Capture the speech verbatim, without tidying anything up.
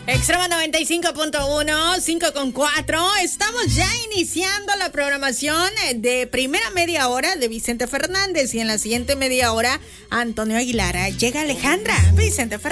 Extrema noventa y cinco punto uno, cinco con cuatro. Estamos ya iniciando la programación de primera media hora de Vicente Fernández y en la siguiente media hora Antonio Aguilar. Llega Alejandra, Vicente Fernández.